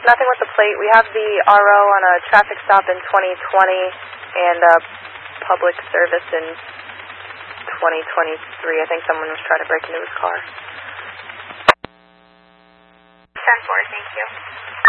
Nothing with the plate. We have the RO on a traffic stop in 2020 and public service in 2023. I think someone was trying to break into his car. 10-4, thank you.